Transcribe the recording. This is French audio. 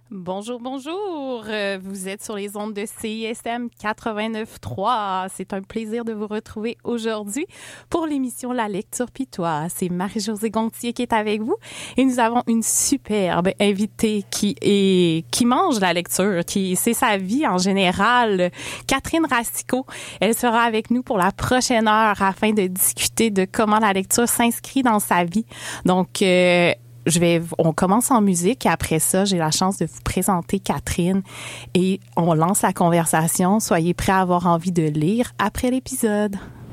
Bonjour, bonjour. Vous êtes sur les ondes de CISM 89.3. C'est un plaisir de vous retrouver aujourd'hui pour l'émission La Lecture Pis toi. C'est Marie-Josée Gontier qui est avec vous et nous avons une superbe invitée qui mange la lecture, c'est sa vie en général, Catherine Racicot. Elle sera avec nous pour la prochaine heure afin de discuter de comment la lecture s'inscrit dans sa vie. Donc, on commence en musique et après ça, j'ai la chance de vous présenter Catherine et on lance la conversation. Soyez prêts à avoir envie de lire après l'épisode.